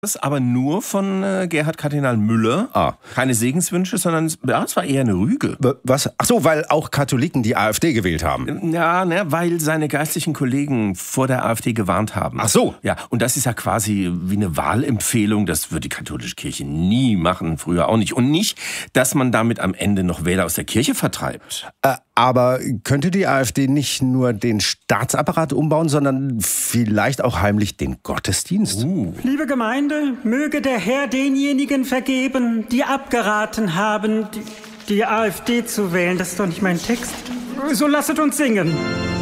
Aber nur von Gerhard Kardinal Müller. Keine Segenswünsche, sondern es war eher eine Rüge. Was? Ach so, weil auch Katholiken die AfD gewählt haben. Ja, weil seine geistlichen Kollegen vor der AfD gewarnt haben. Ach so. Ja, und das ist ja quasi wie eine Wahlempfehlung. Das wird die katholische Kirche nie machen, früher auch nicht. Und nicht, dass man damit am Ende noch Wähler aus der Kirche vertreibt. Aber könnte die AfD nicht nur den Staatsapparat umbauen, sondern vielleicht auch heimlich den Gottesdienst? Liebe Gemeinde, möge der Herr denjenigen vergeben, die abgeraten haben, die AfD zu wählen. Das ist doch nicht mein Text. So lasset uns singen.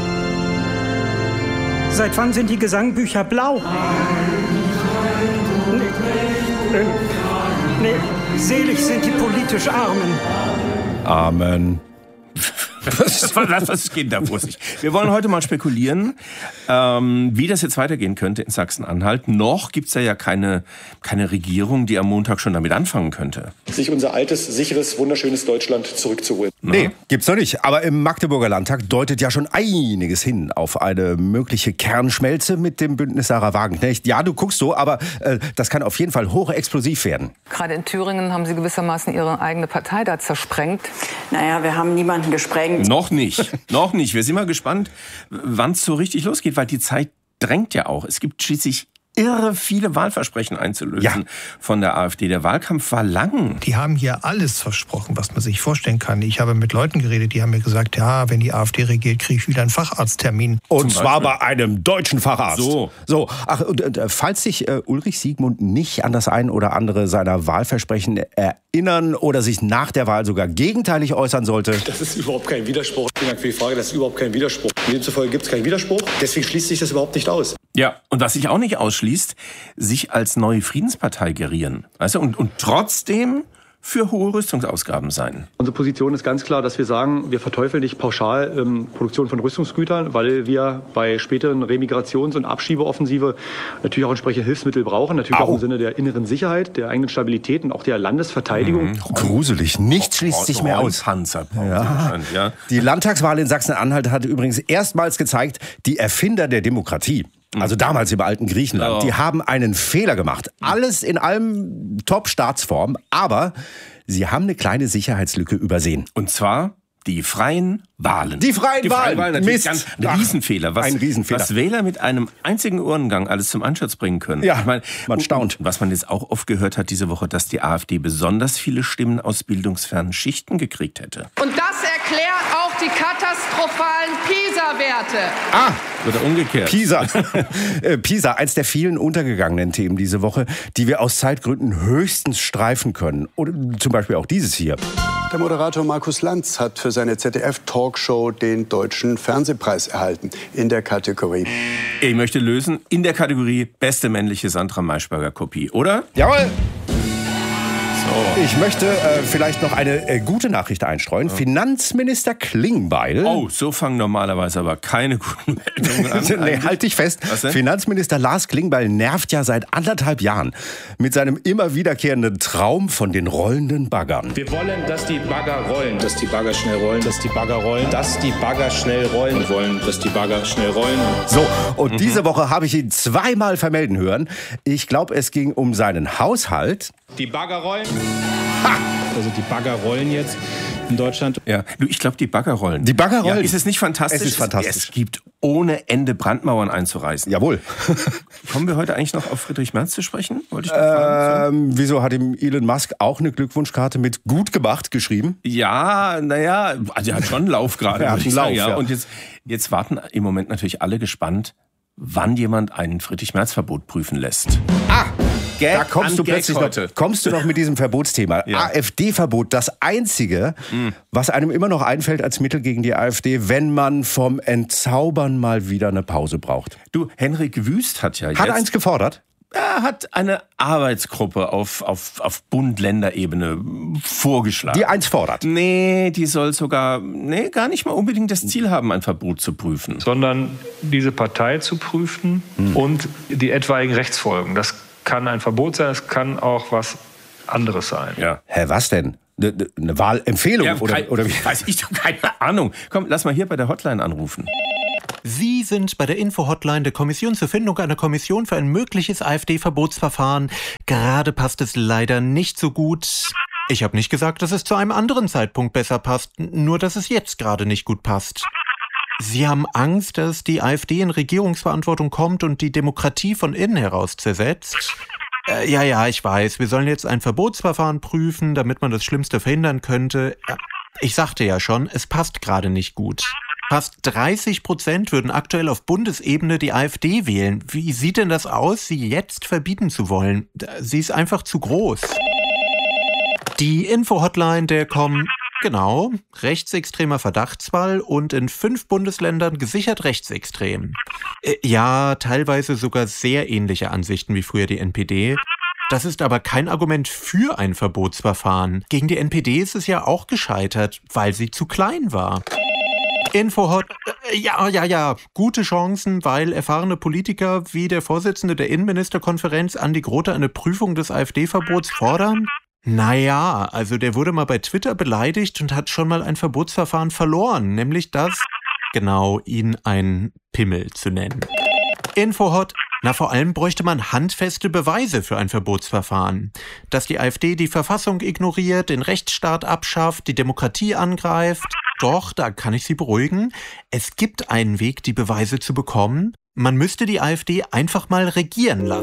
Seit wann sind die Gesangbücher blau? Nee, selig sind die politisch Armen. Amen. Das ist Kinderwurst. Wir wollen heute mal spekulieren, wie das jetzt weitergehen könnte in Sachsen-Anhalt. Noch gibt's ja keine Regierung, die am Montag schon damit anfangen könnte. Sich unser altes, sicheres, wunderschönes Deutschland zurückzuholen. Nee, gibt's noch nicht. Aber im Magdeburger Landtag deutet ja schon einiges hin auf eine mögliche Kernschmelze mit dem Bündnis Sarah Wagenknecht. Ja, du guckst so, aber das kann auf jeden Fall hochexplosiv werden. Gerade in Thüringen haben Sie gewissermaßen Ihre eigene Partei da zersprengt. Naja, wir haben niemanden gesprengt. Noch nicht. Wir sind mal gespannt, wann es so richtig losgeht, weil die Zeit drängt ja auch. Es gibt schließlich irre viele Wahlversprechen einzulösen von der AfD. Der Wahlkampf war lang. Die haben hier alles versprochen, was man sich vorstellen kann. Ich habe mit Leuten geredet, die haben mir gesagt, ja, wenn die AfD regiert, kriege ich wieder einen Facharzttermin. Und zwar bei einem deutschen Facharzt. So. Ach, und falls sich Ulrich Siegmund nicht an das ein oder andere seiner Wahlversprechen erinnern oder sich nach der Wahl sogar gegenteilig äußern sollte. Das ist überhaupt kein Widerspruch. Vielen Dank für die Frage. Das ist überhaupt kein Widerspruch. Demzufolge gibt es keinen Widerspruch. Deswegen schließt sich das überhaupt nicht aus. Ja, und was sich auch nicht ausschließt, sich als neue Friedenspartei gerieren. Weißt du, und trotzdem für hohe Rüstungsausgaben sein. Unsere Position ist ganz klar, dass wir sagen, wir verteufeln nicht pauschal Produktion von Rüstungsgütern, weil wir bei späteren Remigrations- und Abschiebeoffensive natürlich auch entsprechende Hilfsmittel brauchen. Natürlich auch im Sinne der inneren Sicherheit, der eigenen Stabilität und auch der Landesverteidigung. Gruselig, nichts schließt sich mehr aus. Ja. Die Landtagswahl in Sachsen-Anhalt hat übrigens erstmals gezeigt, die Erfinder der Demokratie, also damals im alten Griechenland, die haben einen Fehler gemacht. Alles in allem Top-Staatsform, aber sie haben eine kleine Sicherheitslücke übersehen. Und zwar die freien Wahlen. Die freien Wahlen, natürlich ganz ein Riesenfehler. Ein Riesenfehler. Was Wähler mit einem einzigen Urnengang alles zum Einsatz bringen können. Ja, ich meine, man staunt. Was man jetzt auch oft gehört hat diese Woche, dass die AfD besonders viele Stimmen aus bildungsfernen Schichten gekriegt hätte. Und das erklärt auch die katastrophalen PISA-Werte. Oder umgekehrt. Pisa, eins der vielen untergegangenen Themen diese Woche, die wir aus Zeitgründen höchstens streifen können. Oder zum Beispiel auch dieses hier. Der Moderator Markus Lanz hat für seine ZDF-Talkshow den Deutschen Fernsehpreis erhalten in der Kategorie. Ich möchte lösen in der Kategorie beste männliche Sandra Maischberger Kopie, oder? Jawohl! Ich möchte vielleicht noch eine gute Nachricht einstreuen. Finanzminister Klingbeil. So fangen normalerweise aber keine guten Meldungen an. Nee, halt dich fest. Finanzminister Lars Klingbeil nervt ja seit 1,5 Jahren mit seinem immer wiederkehrenden Traum von den rollenden Baggern. Wir wollen, dass die Bagger rollen, dass die Bagger schnell rollen, dass die Bagger rollen, dass die Bagger schnell rollen. Wir wollen, dass die Bagger schnell rollen. So, und diese Woche habe ich ihn zweimal vermelden hören. Ich glaube, es ging um seinen Haushalt. Die Bagger rollen. Also die Bagger rollen jetzt in Deutschland. Ja, ich glaube, die Bagger rollen. Die Bagger rollen. Ja, ist es nicht fantastisch? Es ist fantastisch. Es gibt ohne Ende Brandmauern einzureißen. Jawohl. Kommen wir heute eigentlich noch auf Friedrich Merz zu sprechen? Wollte ich fragen. Wieso hat ihm Elon Musk auch eine Glückwunschkarte mit gut gemacht geschrieben? Ja, naja, also er hat schon einen Lauf gerade. Er hat einen Lauf, ja. Und jetzt warten im Moment natürlich alle gespannt, wann jemand ein Friedrich-Merz-Verbot prüfen lässt. Da kommst du noch mit diesem Verbotsthema. Ja. AfD-Verbot, das Einzige, was einem immer noch einfällt als Mittel gegen die AfD, wenn man vom Entzaubern mal wieder eine Pause braucht. Du, Henrik Wüst hat ja jetzt... Hat eins gefordert? Er hat eine Arbeitsgruppe auf Bund-Länder-Ebene vorgeschlagen. Die eins fordert? Nee, die soll sogar, gar nicht mal unbedingt das Ziel haben, ein Verbot zu prüfen. Sondern diese Partei zu prüfen und die etwaigen Rechtsfolgen. Das kann ein Verbot sein, es kann auch was anderes sein. Ja. Hä, was denn? Eine Wahlempfehlung? Ja, oder wie? Weiß ich doch, keine Ahnung. Komm, lass mal hier bei der Hotline anrufen. Sie sind bei der Info-Hotline der Kommission zur Findung einer Kommission für ein mögliches AfD-Verbotsverfahren. Gerade passt es leider nicht so gut. Ich habe nicht gesagt, dass es zu einem anderen Zeitpunkt besser passt, nur dass es jetzt gerade nicht gut passt. Sie haben Angst, dass die AfD in Regierungsverantwortung kommt und die Demokratie von innen heraus zersetzt? Ja, ich weiß, wir sollen jetzt ein Verbotsverfahren prüfen, damit man das Schlimmste verhindern könnte. Ich sagte ja schon, es passt gerade nicht gut. Fast 30% würden aktuell auf Bundesebene die AfD wählen. Wie sieht denn das aus, sie jetzt verbieten zu wollen? Sie ist einfach zu groß. Die Info-Hotline der genau, rechtsextremer Verdachtsfall und in 5 Bundesländern gesichert rechtsextrem. Ja, teilweise sogar sehr ähnliche Ansichten wie früher die NPD. Das ist aber kein Argument für ein Verbotsverfahren. Gegen die NPD ist es ja auch gescheitert, weil sie zu klein war. Ja, gute Chancen, weil erfahrene Politiker wie der Vorsitzende der Innenministerkonferenz Andi Grote eine Prüfung des AfD-Verbots fordern? Naja, also der wurde mal bei Twitter beleidigt und hat schon mal ein Verbotsverfahren verloren, nämlich das, ihn ein Pimmel zu nennen. Vor allem bräuchte man handfeste Beweise für ein Verbotsverfahren. Dass die AfD die Verfassung ignoriert, den Rechtsstaat abschafft, die Demokratie angreift. Doch, da kann ich Sie beruhigen. Es gibt einen Weg, die Beweise zu bekommen. Man müsste die AfD einfach mal regieren lassen.